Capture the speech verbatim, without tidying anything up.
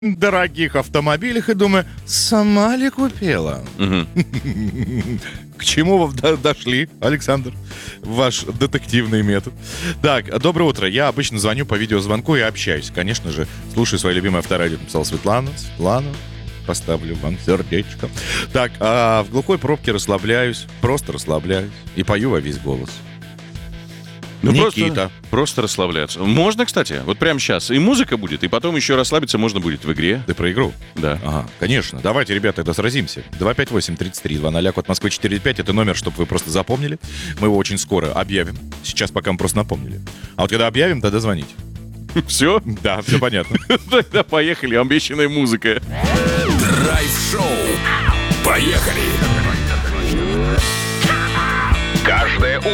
дорогих автомобилях и думаю, сама ли купила? Мгм. К чему вы до- дошли, Александр? Ваш детективный метод. Так, доброе утро. Я обычно звоню по видеозвонку и общаюсь. Конечно же, слушаю свое любимое авторадио. Написала Светлана. Светлана, поставлю вам сердечко. Так, а в глухой пробке расслабляюсь. Просто расслабляюсь. И пою во весь голос. Ну, Никита. просто, просто расслабляться. Можно, кстати, вот прямо сейчас. И музыка будет, и потом еще расслабиться можно будет в игре. Ты про игру? Да. Ага, конечно. Давайте, ребята, тогда сразимся. два пять восемь тридцать три двадцать, код Москвы четыре пять. Это номер, чтобы вы просто запомнили. Мы его очень скоро объявим. Сейчас пока мы просто напомнили. А вот когда объявим, тогда звоните. Все? Да, все понятно. Тогда поехали. Обещанная музыка. Драйв-шоу. Поехали! Каждое